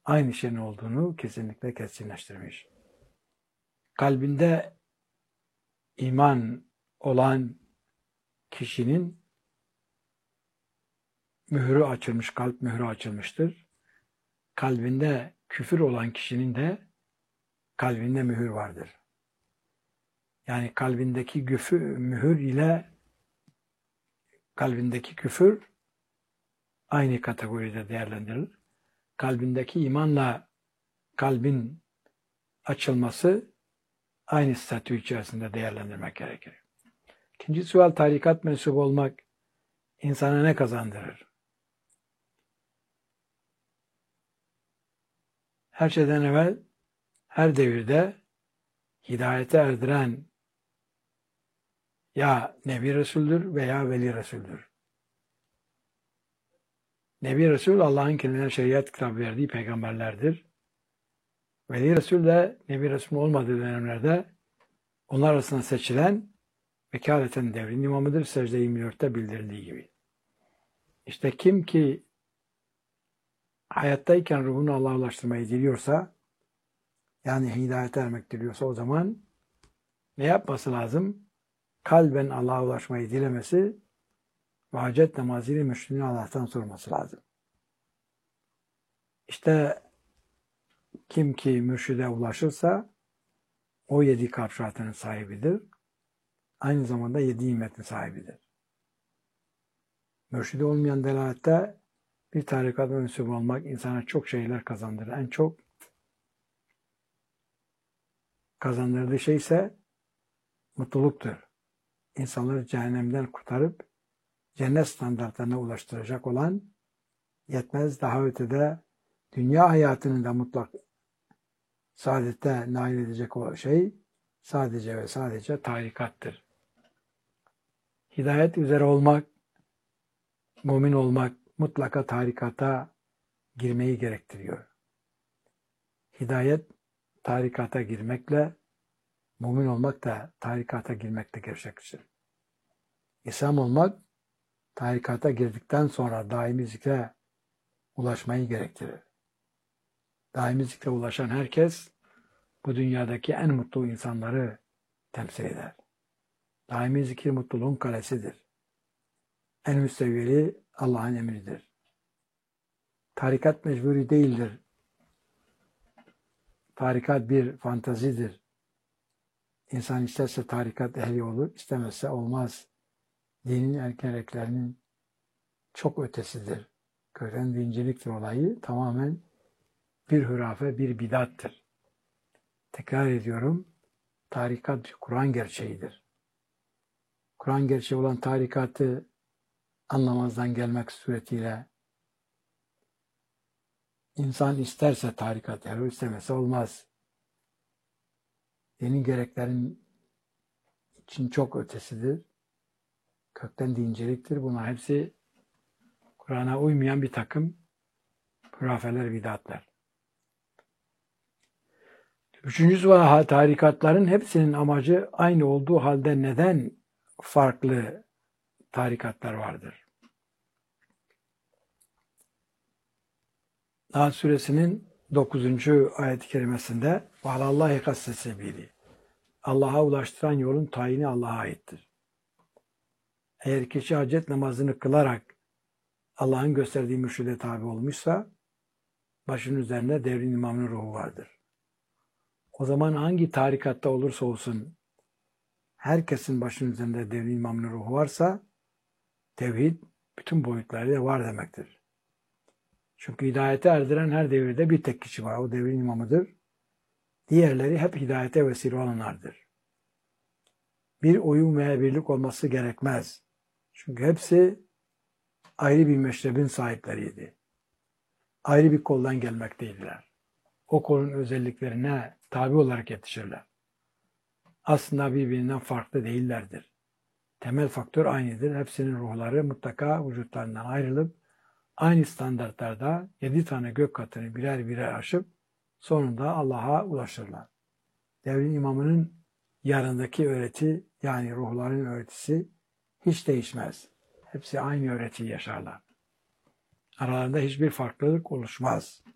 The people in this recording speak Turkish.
aynı şeyin olduğunu kesinlikle kesinleştirmiş. Kalbinde iman olan kişinin mührü açılmış, kalp mührü açılmıştır. Kalbinde küfür olan kişinin de kalbinde mühür vardır. Yani kalbindeki mühür ile kalbindeki küfür aynı kategoride değerlendirilir. Kalbindeki imanla kalbin açılması aynı statü içerisinde değerlendirmek gerekir. İkinci sual, tarikat mensubu olmak insana ne kazandırır? Her şeyden evvel her devirde hidayete erdiren ya Nebi Resul'dür veya Veli Resul'dür. Nebi Resul Allah'ın kendine şeriat kitabı verdiği peygamberlerdir. Veli Resul de Nebi Resul olmadığı dönemlerde onlar arasında seçilen vekaleten devrin imamıdır. Secde 24'te bildirildiği gibi. İşte kim ki hayattayken ruhunu Allah'a ulaştırmayı diliyorsa, yani hidayete ermek diliyorsa, o zaman ne yapması lazım? Kalben Allah'a ulaşmayı dilemesi ve hacet namazıyla müşrinin Allah'tan sorması lazım. İşte kim ki mürşide ulaşırsa o 7 kalp şartının sahibidir. Aynı zamanda 7 nimetin sahibidir. Mürşide olmayan delalette bir tarikat mensubu olmak insana çok şeyler kazandırır. En çok kazandırdığı şey ise mutluluktur. İnsanları cehennemden kurtarıp cennet standartlarına ulaştıracak olan, yetmez daha ötede dünya hayatının da mutlak saadette nail edecek o şey sadece ve sadece tarikattır. Hidayet üzere olmak, mümin olmak mutlaka tarikata girmeyi gerektiriyor. Hidayet tarikata girmekle, mümin olmak da tarikata girmekle gerçekleşir. İslam olmak tarikata girdikten sonra daimi zikre ulaşmayı gerektirir. Daimi zikre ulaşan herkes bu dünyadaki en mutlu insanları temsil eder. Daimi zikir mutluluğun kalesidir. En üst seviyeli Allah'ın emridir. Tarikat mecburi değildir. Tarikat bir fantazidir. İnsan isterse tarikat ehli olur, istemezse olmaz. Dinin erkeneklerinin çok ötesidir. Kökten dinciliktir olayı. Tamamen bir hurafe, bir bidattır. Tekrar ediyorum. Tarikat bir Kur'an gerçeğidir. Kur'an gerçeği olan tarikatı anlamazdan gelmek suretiyle insan isterse tarikat eder, istemezse olmaz. Dinin gereklerin için çok ötesidir. Kökten dinciliktir. Bunlar hepsi Kur'an'a uymayan bir takım hurafeler, bidatlar. Üçüncüsü var, tarikatların hepsinin amacı aynı olduğu halde neden farklı tarikatlar vardır? Nahl suresinin 9. ayet-i kerimesinde وَعَلَى اللّٰهِ Allah'a ulaştıran yolun tayini Allah'a aittir. Eğer kişi hacet namazını kılarak Allah'ın gösterdiği mürşide tabi olmuşsa başının üzerinde devrin imamının ruhu vardır. O zaman hangi tarikatta olursa olsun herkesin başının üzerinde devrin imamının ruhu varsa tevhid bütün boyutlarıyla var demektir. Çünkü hidayete erdiren her devirde bir tek kişi var. O devrin imamıdır. Diğerleri hep hidayete vesile olanlardır. Bir uyum veya birlik olması gerekmez. Çünkü hepsi ayrı bir meşrebin sahipleriydi. Ayrı bir koldan gelmekteydiler. O kolun özelliklerine tabi olarak yetişirler. Aslında birbirinden farklı değillerdir. Temel faktör aynıdır. Hepsinin ruhları mutlaka vücutlarından ayrılıp aynı standartlarda 7 tane gök katını birer birer aşıp sonunda Allah'a ulaşırlar. Devrin imamının yanındaki öğreti, yani ruhların öğretisi hiç değişmez. Hepsi aynı öğretiyi yaşarlar. Aralarında hiçbir farklılık oluşmaz.